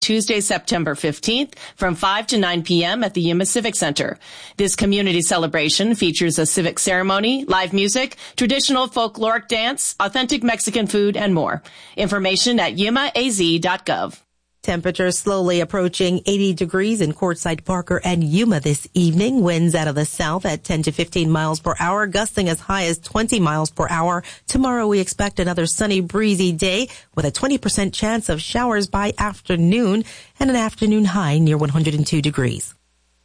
Tuesday, September 15th from 5 to 9 p.m. at the Yuma Civic Center. This community celebration features a civic ceremony, live music, traditional folkloric dance, authentic Mexican food, and more. Information at yumaaz.gov. Temperatures slowly approaching 80 degrees in Quartzsite, Parker, and Yuma this evening. Winds out of the south at 10 to 15 miles per hour, gusting as high as 20 miles per hour. Tomorrow we expect another sunny, breezy day with a 20% chance of showers by afternoon and an afternoon high near 102 degrees.